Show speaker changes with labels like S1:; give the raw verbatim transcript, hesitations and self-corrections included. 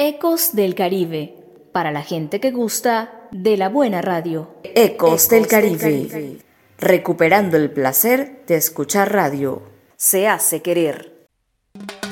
S1: Ecos del Caribe, para la gente que gusta de la buena radio.
S2: Ecos del Caribe, recuperando el placer de escuchar radio. Se hace querer.